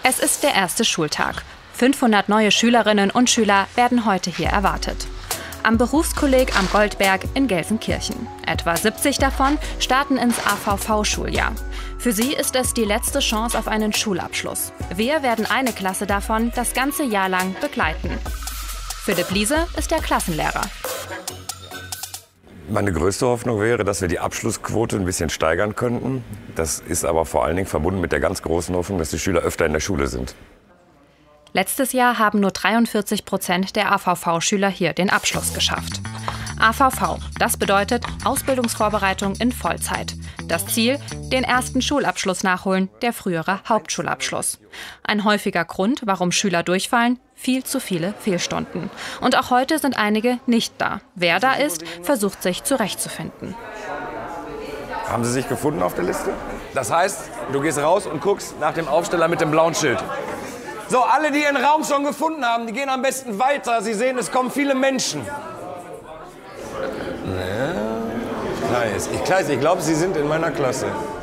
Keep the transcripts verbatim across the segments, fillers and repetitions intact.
Es ist der erste Schultag. fünfhundert neue Schülerinnen und Schüler werden heute hier erwartet. Am Berufskolleg am Goldberg in Gelsenkirchen. Etwa siebzig davon starten ins A V V-Schuljahr. Für sie ist es die letzte Chance auf einen Schulabschluss. Wir werden eine Klasse davon das ganze Jahr lang begleiten. Philipp Liese ist der Klassenlehrer. Meine größte Hoffnung wäre, dass wir die Abschlussquote ein bisschen steigern könnten. Das ist aber vor allen Dingen verbunden mit der ganz großen Hoffnung, dass die Schüler öfter in der Schule sind. Letztes Jahr haben nur dreiundvierzig Prozent der A V V-Schüler hier den Abschluss geschafft. A V V, das bedeutet Ausbildungsvorbereitung in Vollzeit. Das Ziel, den ersten Schulabschluss nachholen, der frühere Hauptschulabschluss. Ein häufiger Grund, warum Schüler durchfallen, viel zu viele Fehlstunden. Und auch heute sind einige nicht da. Wer da ist, versucht sich zurechtzufinden. Haben Sie sich gefunden auf der Liste? Das heißt, du gehst raus und guckst nach dem Aufsteller mit dem blauen Schild. So, alle, die ihren Raum schon gefunden haben, die gehen am besten weiter. Sie sehen, es kommen viele Menschen. Ich, ich glaube, Sie sind in meiner Klasse.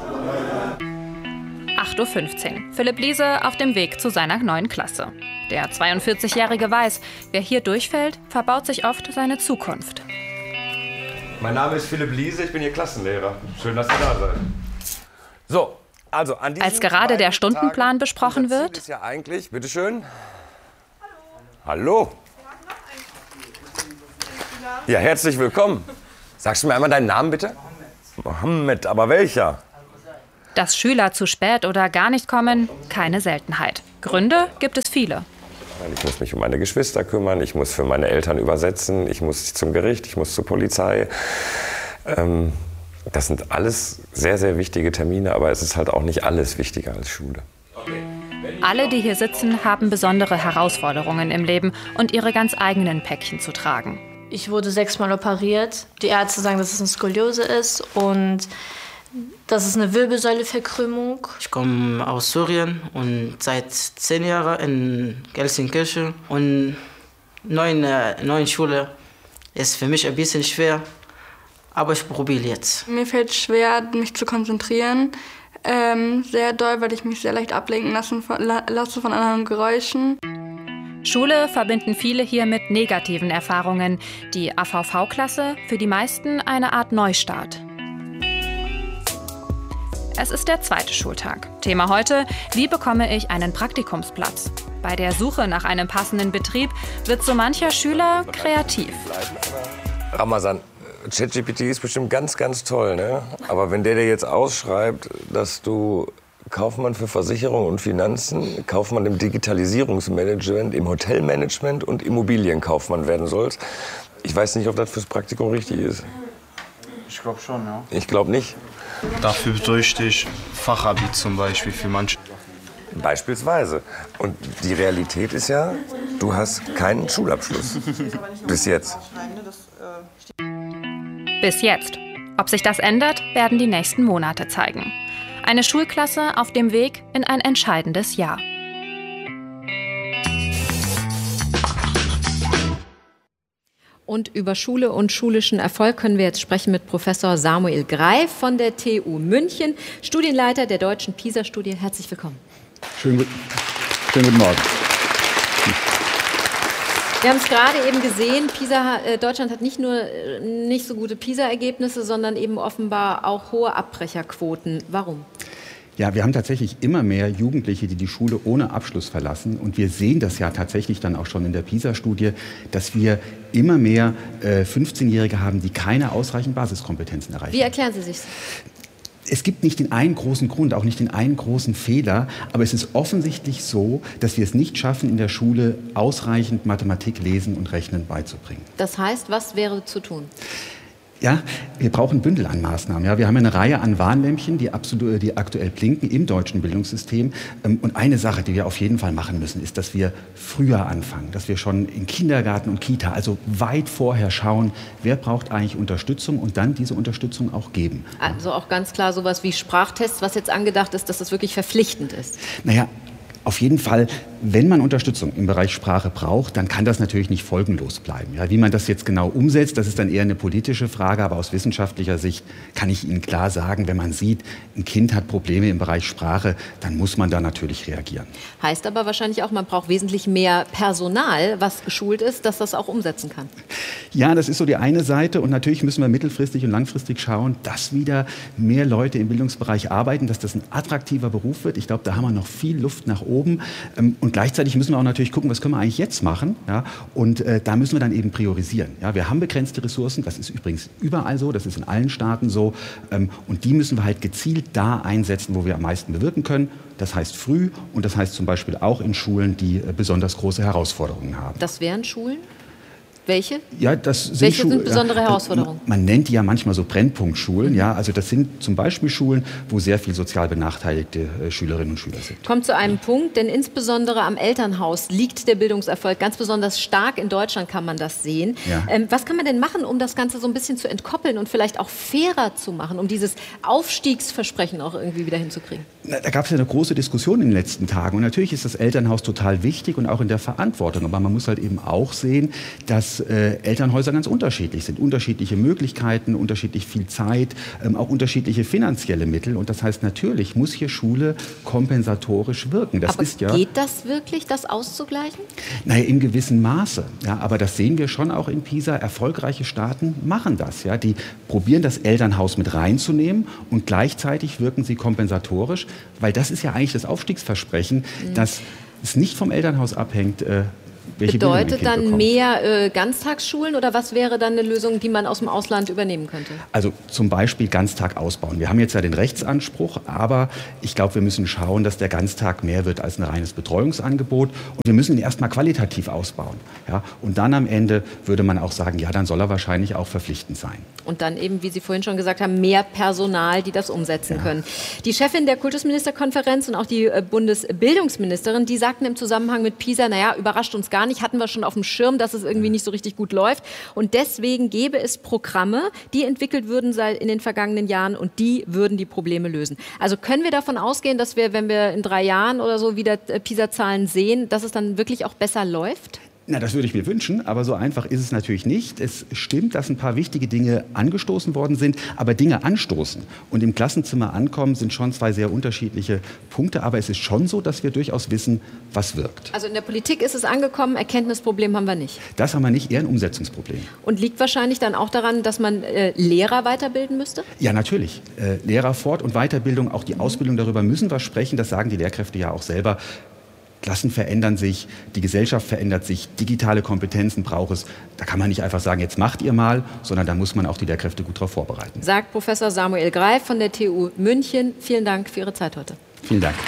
acht Uhr fünfzehn. Philipp Liese auf dem Weg zu seiner neuen Klasse. Der zweiundvierzigjährige weiß, wer hier durchfällt, verbaut sich oft seine Zukunft. Mein Name ist Philipp Liese, ich bin Ihr Klassenlehrer. Schön, dass Sie da seid. So. Also, an Als gerade der Stundenplan Tagen, besprochen wird, ist ja eigentlich, bitteschön. Hallo. Hallo. Ja, herzlich willkommen. Sagst du mir einmal deinen Namen, bitte? Mohammed, aber welcher? dass Schüler zu spät oder gar nicht kommen, keine Seltenheit. Gründe gibt es viele. Ich muss mich um meine Geschwister kümmern, ich muss für meine Eltern übersetzen, ich muss zum Gericht, ich muss zur Polizei. Ähm, das sind alles sehr, sehr wichtige Termine, aber es ist halt auch nicht alles wichtiger als Schule. Alle, die hier sitzen, haben besondere Herausforderungen im Leben und ihre ganz eigenen Päckchen zu tragen. Ich wurde sechsmal operiert. Die Ärzte sagen, dass es eine Skoliose ist und das ist eine Wirbelsäuleverkrümmung. Ich komme aus Syrien und seit zehn Jahren in Gelsenkirchen. Und neue, neue Schule ist für mich ein bisschen schwer, aber ich probiere jetzt. Mir fällt es schwer, mich zu konzentrieren. Ähm, sehr doll, weil ich mich sehr leicht ablenken lassen, lasse von anderen Geräuschen. Schule verbinden viele hier mit negativen Erfahrungen. Die A V V-Klasse für die meisten eine Art Neustart. Es ist der zweite Schultag. Thema heute: Wie bekomme ich einen Praktikumsplatz? Bei der Suche nach einem passenden Betrieb wird so mancher Schüler kreativ. Ramazan, ChatGPT ist bestimmt ganz, ganz toll, ne? Aber wenn der dir jetzt ausschreibt, dass du Kaufmann für Versicherung und Finanzen, Kaufmann im Digitalisierungsmanagement, im Hotelmanagement und Immobilienkaufmann werden sollst, ich weiß nicht, ob das fürs Praktikum richtig ist. Ich glaube schon, ja. Ich glaube nicht. Dafür bräuchte ich Fachabi zum Beispiel für manche. Beispielsweise. Und die Realität ist ja, du hast keinen Schulabschluss. Bis jetzt. Bis jetzt. Ob sich das ändert, werden die nächsten Monate zeigen. Eine Schulklasse auf dem Weg in ein entscheidendes Jahr. Und über Schule und schulischen Erfolg können wir jetzt sprechen mit Professor Samuel Greif von der T U München, Studienleiter der deutschen PISA-Studie. Herzlich willkommen. Schönen, gut, schönen guten Morgen. Wir haben es gerade eben gesehen, PISA, äh, Deutschland hat nicht nur äh, nicht so gute PISA-Ergebnisse, sondern eben offenbar auch hohe Abbrecherquoten. Warum? Ja, wir haben tatsächlich immer mehr Jugendliche, die die Schule ohne Abschluss verlassen. Und wir sehen das ja tatsächlich dann auch schon in der PISA-Studie, dass wir immer mehr äh, fünfzehnjährige haben, die keine ausreichend Basiskompetenzen erreichen. Wie erklären Sie sich? Es gibt nicht den einen großen Grund, auch nicht den einen großen Fehler, aber es ist offensichtlich so, dass wir es nicht schaffen, in der Schule ausreichend Mathematik, Lesen und Rechnen beizubringen. Das heißt, was wäre zu tun? Ja, wir brauchen Bündel an Maßnahmen. Ja, wir haben eine Reihe an Warnlämpchen, die, absolut, die aktuell blinken im deutschen Bildungssystem. Und eine Sache, die wir auf jeden Fall machen müssen, ist, dass wir früher anfangen, dass wir schon in Kindergarten und Kita, also weit vorher schauen, wer braucht eigentlich Unterstützung und dann diese Unterstützung auch geben. Also auch ganz klar sowas wie Sprachtests, was jetzt angedacht ist, dass das wirklich verpflichtend ist. Naja, auf jeden Fall wenn man Unterstützung im Bereich Sprache braucht, dann kann das natürlich nicht folgenlos bleiben. Ja, wie man das jetzt genau umsetzt, das ist dann eher eine politische Frage, aber aus wissenschaftlicher Sicht kann ich Ihnen klar sagen, wenn man sieht, ein Kind hat Probleme im Bereich Sprache, dann muss man da natürlich reagieren. Heißt aber wahrscheinlich auch, man braucht wesentlich mehr Personal, was geschult ist, dass das auch umsetzen kann. Ja, das ist so die eine Seite und natürlich müssen wir mittelfristig und langfristig schauen, dass wieder mehr Leute im Bildungsbereich arbeiten, dass das ein attraktiver Beruf wird. Ich glaube, da haben wir noch viel Luft nach oben. Und gleichzeitig müssen wir auch natürlich gucken, was können wir eigentlich jetzt machen. Ja? Und äh, da müssen wir dann eben priorisieren. Ja? Wir haben begrenzte Ressourcen, das ist übrigens überall so, das ist in allen Staaten so. Ähm, und die müssen wir halt gezielt da einsetzen, wo wir am meisten bewirken können. Das heißt früh und das heißt zum Beispiel auch in Schulen, die äh, besonders große Herausforderungen haben. Das wären Schulen? Welche? Ja, das sind Welche Schu- sind besondere ja, Herausforderungen? Man nennt die ja manchmal so Brennpunktschulen. Ja, also das sind zum Beispiel Schulen, wo sehr viel sozial benachteiligte äh, Schülerinnen und Schüler sind. Kommt zu einem Punkt, denn insbesondere am Elternhaus liegt der Bildungserfolg ganz besonders stark. In Deutschland kann man das sehen. Ja. Ähm, was kann man denn machen, um das Ganze so ein bisschen zu entkoppeln und vielleicht auch fairer zu machen, um dieses Aufstiegsversprechen auch irgendwie wieder hinzukriegen? Na, da gab es ja eine große Diskussion in den letzten Tagen. Und natürlich ist das Elternhaus total wichtig und auch in der Verantwortung. Aber man muss halt eben auch sehen, dass äh, Elternhäuser ganz unterschiedlich sind. Unterschiedliche Möglichkeiten, unterschiedlich viel Zeit, ähm, auch unterschiedliche finanzielle Mittel. Und das heißt, natürlich muss hier Schule kompensatorisch wirken. Das aber ist ja, geht das wirklich, das auszugleichen? Naja, in gewissem Maße. Ja, aber das sehen wir schon auch in PISA. Erfolgreiche Staaten machen das. Ja. Die probieren das Elternhaus mit reinzunehmen und gleichzeitig wirken sie kompensatorisch, weil das ist ja eigentlich das Aufstiegsversprechen, mhm. dass es nicht vom Elternhaus abhängt, äh, welche Bedeutet dann bekommt. mehr äh, Ganztagsschulen oder was wäre dann eine Lösung, die man aus dem Ausland übernehmen könnte? Also zum Beispiel Ganztag ausbauen. Wir haben jetzt ja den Rechtsanspruch, aber ich glaube, wir müssen schauen, dass der Ganztag mehr wird als ein reines Betreuungsangebot. Und wir müssen ihn erstmal qualitativ ausbauen. Ja? Und dann am Ende würde man auch sagen, ja, dann soll er wahrscheinlich auch verpflichtend sein. Und dann eben, wie Sie vorhin schon gesagt haben, mehr Personal, die das umsetzen ja. können. Die Chefin der Kultusministerkonferenz und auch die äh, Bundesbildungsministerin, die sagten im Zusammenhang mit PISA, naja, überrascht uns gar nicht, hatten wir schon auf dem Schirm, dass es irgendwie nicht so richtig gut läuft. Und deswegen gäbe es Programme, die entwickelt würden in den vergangenen Jahren und die würden die Probleme lösen. Also können wir davon ausgehen, dass wir, wenn wir in drei Jahren oder so wieder PISA-Zahlen sehen, dass es dann wirklich auch besser läuft? Na, das würde ich mir wünschen, aber so einfach ist es natürlich nicht. Es stimmt, dass ein paar wichtige Dinge angestoßen worden sind, aber Dinge anstoßen und im Klassenzimmer ankommen sind schon zwei sehr unterschiedliche Punkte, aber es ist schon so, dass wir durchaus wissen, was wirkt. Also in der Politik ist es angekommen, Erkenntnisproblem haben wir nicht. Das haben wir nicht, eher ein Umsetzungsproblem. Und liegt wahrscheinlich dann auch daran, dass man äh, Lehrer weiterbilden müsste? Ja, natürlich. Äh, Lehrer Fort- und Weiterbildung, auch die Ausbildung, darüber müssen wir sprechen, das sagen die Lehrkräfte ja auch selber. Klassen verändern sich, die Gesellschaft verändert sich, digitale Kompetenzen braucht es. Da kann man nicht einfach sagen, jetzt macht ihr mal, sondern da muss man auch die Lehrkräfte gut darauf vorbereiten. Sagt Professor Samuel Greif von der T U München. Vielen Dank für Ihre Zeit heute. Vielen Dank.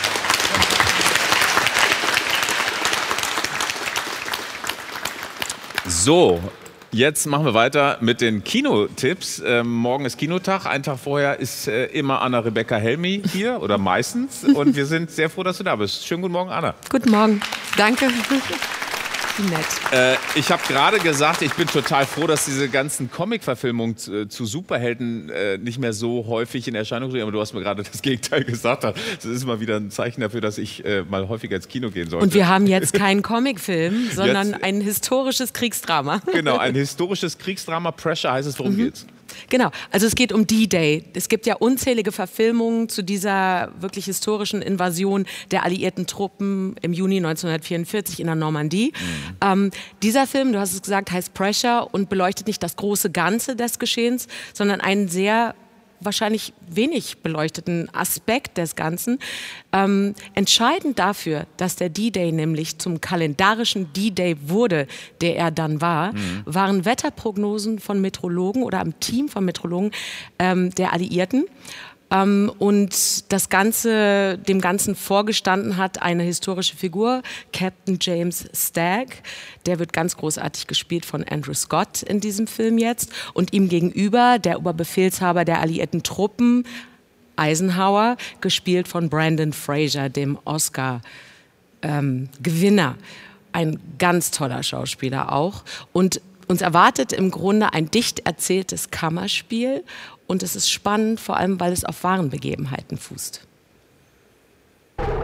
So. Jetzt machen wir weiter mit den Kinotipps. Ähm, morgen ist Kinotag. Einen Tag vorher ist äh, immer Anna-Rebecca Helmi hier oder meistens. Und wir sind sehr froh, dass du da bist. Schönen guten Morgen, Anna. Guten Morgen. Danke. Wie nett. Äh, ich habe gerade gesagt, ich bin total froh, dass diese ganzen Comic-Verfilmungen zu, zu Superhelden äh, nicht mehr so häufig in Erscheinung treten. Aber du hast mir gerade das Gegenteil gesagt. Das ist immer wieder ein Zeichen dafür, dass ich äh, mal häufiger ins Kino gehen sollte. Und wir haben jetzt keinen Comicfilm, sondern jetzt, ein historisches Kriegsdrama. Genau, ein historisches Kriegsdrama. Pressure heißt es. Worum mhm. geht's? Genau, also es geht um D-Day. Es gibt ja unzählige Verfilmungen zu dieser wirklich historischen Invasion der alliierten Truppen im Juni neunzehnhundertvierundvierzig in der Normandie. Mhm. Ähm, dieser Film, du hast es gesagt, heißt Pressure und beleuchtet nicht das große Ganze des Geschehens, sondern einen sehr wahrscheinlich wenig beleuchteten Aspekt des Ganzen. Ähm, entscheidend dafür, dass der D-Day nämlich zum kalendarischen D-Day wurde, der er dann war, mhm. waren Wetterprognosen von Meteorologen oder einem Team von Meteorologen ähm, der Alliierten. Ähm, und das Ganze, dem Ganzen vorgestanden hat eine historische Figur, Captain James Stagg. Der wird ganz großartig gespielt von Andrew Scott in diesem Film jetzt. Und ihm gegenüber der Oberbefehlshaber der alliierten Truppen, Eisenhower, gespielt von Brendan Fraser, dem Oscar-Gewinner. Ähm, Ein ganz toller Schauspieler auch. Und uns erwartet im Grunde ein dicht erzähltes Kammerspiel. Und es ist spannend, vor allem, weil es auf wahren Begebenheiten fußt.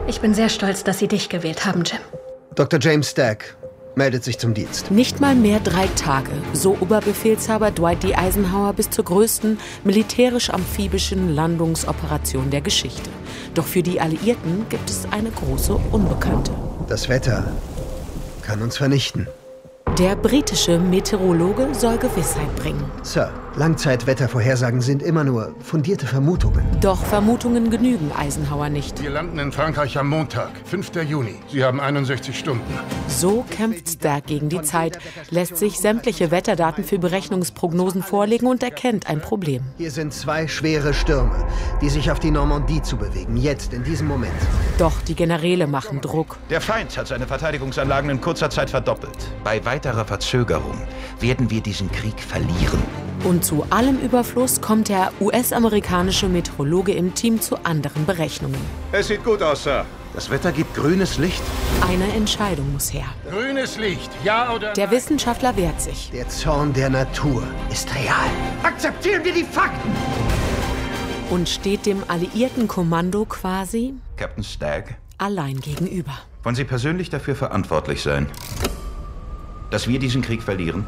Ich bin sehr stolz, dass Sie dich gewählt haben, Jim. Doktor James Stack meldet sich zum Dienst. Nicht mal mehr drei Tage, so Oberbefehlshaber Dwight D. Eisenhower bis zur größten militärisch-amphibischen Landungsoperation der Geschichte. Doch für die Alliierten gibt es eine große Unbekannte. Das Wetter kann uns vernichten. Der britische Meteorologe soll Gewissheit bringen. Sir, Langzeitwettervorhersagen sind immer nur fundierte Vermutungen. Doch Vermutungen genügen Eisenhower nicht. Wir landen in Frankreich am Montag, fünfter Juni. Sie haben einundsechzig Stunden. So kämpft Stack gegen die Zeit, lässt sich sämtliche Wetterdaten für Berechnungsprognosen vorlegen und erkennt ein Problem. Hier sind zwei schwere Stürme, die sich auf die Normandie zubewegen, jetzt, in diesem Moment. Doch die Generäle machen Druck. Der Feind hat seine Verteidigungsanlagen in kurzer Zeit verdoppelt. Bei weiterer Verzögerung werden wir diesen Krieg verlieren. Und zu allem Überfluss kommt der U S-amerikanische Meteorologe im Team zu anderen Berechnungen. Es sieht gut aus, Sir. Das Wetter gibt grünes Licht. Eine Entscheidung muss her. Grünes Licht, ja oder nein? Der Wissenschaftler wehrt sich. Der Zorn der Natur ist real. Akzeptieren wir die Fakten! Und steht dem alliierten Kommando quasi Captain Stack allein gegenüber. Wollen Sie persönlich dafür verantwortlich sein, dass wir diesen Krieg verlieren?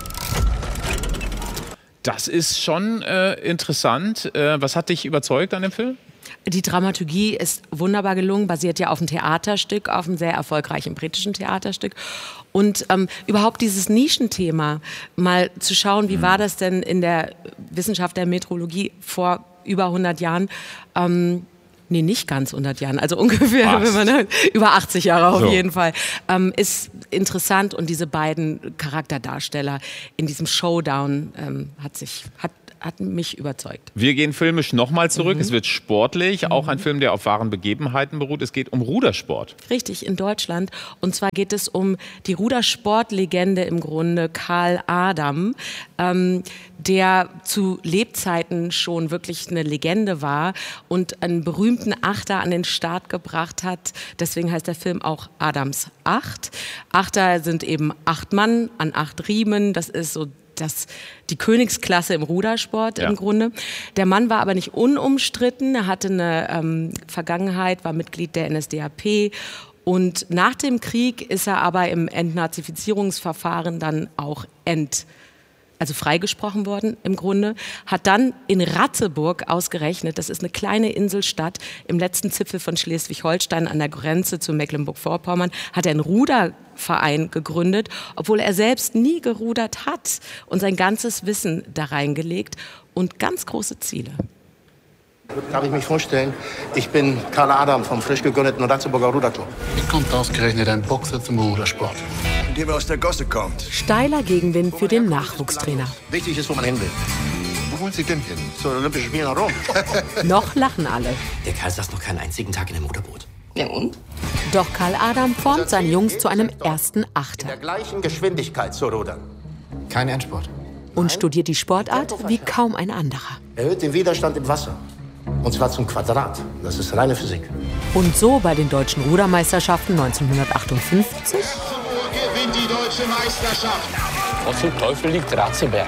Das ist schon äh, interessant. Äh, was hat dich überzeugt an dem Film? Die Dramaturgie ist wunderbar gelungen, basiert ja auf einem Theaterstück, auf einem sehr erfolgreichen britischen Theaterstück. Und ähm, überhaupt dieses Nischenthema, mal zu schauen, wie war das denn in der Wissenschaft der Meteorologie vor über hundert Jahren, ähm, nee, nicht ganz hundert Jahren, also ungefähr wenn man, über achtzig Jahre auf so. jeden Fall, ähm, ist interessant. Und diese beiden Charakterdarsteller in diesem Showdown ähm, hat sich, hat, hat mich überzeugt. Wir gehen filmisch nochmal zurück. Mhm. Es wird sportlich, mhm. auch ein Film, der auf wahren Begebenheiten beruht. Es geht um Rudersport. Richtig, in Deutschland. Und zwar geht es um die Rudersportlegende im Grunde, Karl Adam, ähm, der zu Lebzeiten schon wirklich eine Legende war und einen berühmten Achter an den Start gebracht hat. Deswegen heißt der Film auch Adams Acht. Achter sind eben acht Mann an acht Riemen. Das ist so das, die Königsklasse im Rudersport ja. im Grunde. Der Mann war aber nicht unumstritten. Er hatte eine ähm, Vergangenheit, war Mitglied der N S D A P. Und nach dem Krieg ist er aber im Entnazifizierungsverfahren dann auch ent also freigesprochen worden im Grunde, hat dann in Ratzeburg ausgerechnet, das ist eine kleine Inselstadt im letzten Zipfel von Schleswig-Holstein an der Grenze zu Mecklenburg-Vorpommern, hat er einen Ruderverein gegründet, obwohl er selbst nie gerudert hat und sein ganzes Wissen da reingelegt und ganz große Ziele. Darf ich mich vorstellen? Ich bin Karl Adam vom frisch gegründeten Ratzeburger Ruderclub. Wie kommt ausgerechnet ein Boxer zum Rudersport? Indem er aus der Gosse kommt. Steiler Gegenwind für den Nachwuchstrainer. Wichtig ist, wo man hin will. Wo wollen Sie denn hin? Zu den Olympischen Spielen nach Rom. Noch lachen alle. Der Kerl saß noch keinen einzigen Tag in einem Motorboot. Ja und? Doch Karl Adam formt seine Jungs zu einem ersten Achter. In der gleichen Geschwindigkeit zu rudern. Kein Endsport. Und studiert die Sportart wie kaum ein anderer. Erhöht den Widerstand im Wasser. Und zwar zum Quadrat. Das ist reine Physik. Und so bei den deutschen Rudermeisterschaften neunzehnhundertachtundfünfzig. Gewinnt die deutsche Meisterschaft. Wo zum Teufel liegt Ratzeberg?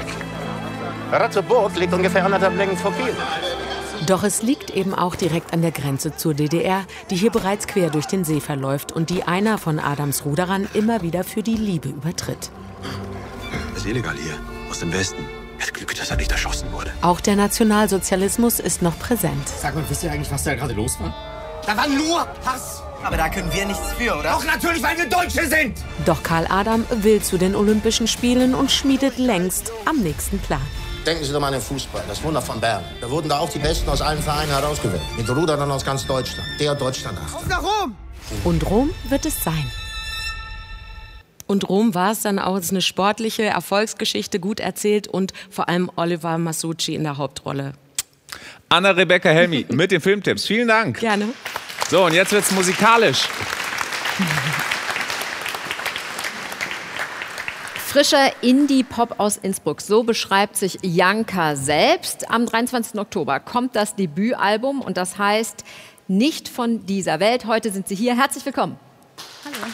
Ratzeburg liegt ungefähr anderthalb Längen vor Kiel. Doch es liegt eben auch direkt an der Grenze zur D D R, die hier bereits quer durch den See verläuft und die einer von Adams Ruderern immer wieder für die Liebe übertritt. Das ist illegal hier, aus dem Westen. Er hat Glück, dass er nicht erschossen wurde. Auch der Nationalsozialismus ist noch präsent. Sag mal, wisst ihr eigentlich, was da gerade los war? Da war nur Hass. Aber da können wir nichts für, oder? Doch natürlich, weil wir Deutsche sind. Doch Karl Adam will zu den Olympischen Spielen und schmiedet längst am nächsten Plan. Denken Sie doch mal an den Fußball, das Wunder von Bern. Da wurden da auch die Besten aus allen Vereinen herausgewählt. Mit Ruderern aus ganz Deutschland. Der Deutschlandachter. Auf nach Rom! Und Rom wird es sein. Und Rom war es dann auch, es ist eine sportliche Erfolgsgeschichte, gut erzählt und vor allem Oliver Masucci in der Hauptrolle. Anna-Rebecca Helmy mit den Filmtipps. Vielen Dank. Gerne. So, und jetzt wird's musikalisch. Frischer Indie-Pop aus Innsbruck, so beschreibt sich Janka selbst. Am dreiundzwanzigsten Oktober kommt das Debütalbum und das heißt Nicht von dieser Welt. Heute sind Sie hier. Herzlich willkommen. Hallo.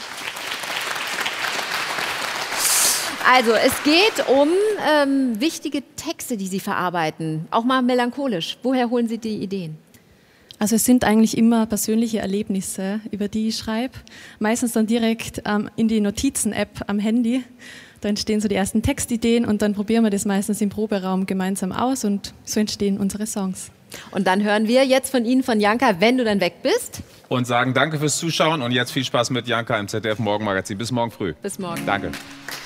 Also, es geht um ähm, wichtige Texte, die Sie verarbeiten, auch mal melancholisch. Woher holen Sie die Ideen? Also es sind eigentlich immer persönliche Erlebnisse, über die ich schreibe. Meistens dann direkt ähm, in die Notizen-App am Handy. Da entstehen so die ersten Textideen und dann probieren wir das meistens im Proberaum gemeinsam aus und so entstehen unsere Songs. Und dann hören wir jetzt von Ihnen, von Janka, wenn du dann weg bist. Und sagen danke fürs Zuschauen und jetzt viel Spaß mit Janka im Z D F Morgenmagazin. Bis morgen früh. Bis morgen. Danke.